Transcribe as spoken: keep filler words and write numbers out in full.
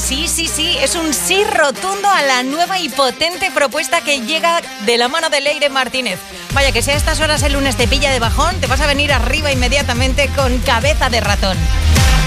Sí, sí, sí, es un sí rotundo a la nueva y potente propuesta que llega de la mano de Leire Martínez. Vaya, que si a estas horas el lunes te pilla de bajón, te vas a venir arriba inmediatamente con Cabeza de Ratón.